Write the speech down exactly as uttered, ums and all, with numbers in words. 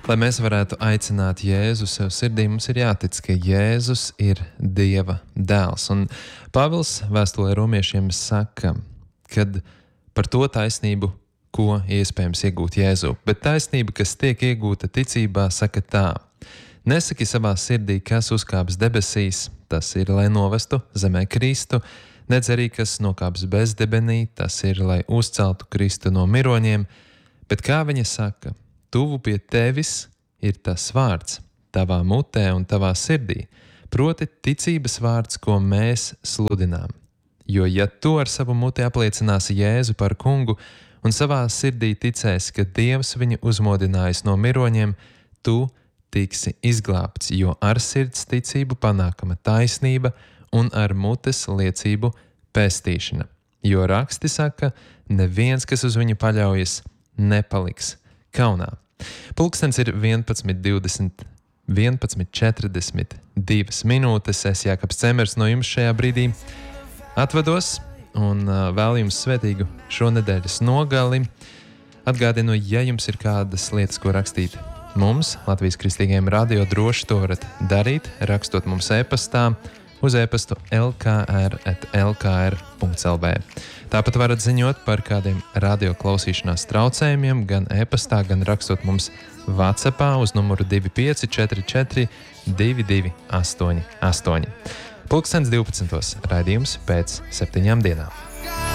Lai mēs varētu aicināt Jēzu sev sirdī, mums ir jātic, ka Jēzus ir Dieva dēls. Un Pāvils vēstulē romiešiem saka, kad par to taisnību, ko iespējams iegūt Jēzu, bet taisnība, kas tiek iegūta ticībā, saka tā: nesaki savā sirdī, kas uzkāps debesīs, tas ir, lai novestu zemē Kristu, nedz arī, kas nokāps bezdebenī, tas ir, lai uzceltu Kristu no miroņiem, bet kā viņa saka, tuvu pie tevis ir tas vārds, tavā mutē un tavā sirdī, proti ticības vārds, ko mēs sludinām. Jo ja tu ar savu muti apliecināsi Jēzu par kungu un savā sirdī ticēsi, ka Dievs viņu uzmodinājis no miroņiem, tu tiksi izglābts, jo ar sirds ticību panākama taisnība un ar mutes liecību pestīšana. Jo raksti saka, neviens, kas uz viņu paļaujas, nepaliks kaunā. Pulkstens ir vienpadsmit divdesmit, vienpadsmit četrdesmit divas minūtes. Es Jākaps Cemers no jums šajā brīdī atvados un vēl jums svētīgu šonedēļas nogali. Atgādinu, ja jums ir kādas lietas, ko rakstīt mums, Latvijas Kristīgajiem radio, droši to varat darīt, rakstot mums e-pastā uz e-pastu l k r at l k r punkts l v. Tāpat varat ziņot par kādiem radio klausīšanās traucējumiem, gan e-pastā, gan rakstot mums WhatsAppā uz numuru divi pieci četri četri divi divi astoņi astoņi. Pulkstens divpadsmitos raidījums pēc septiņām dienām.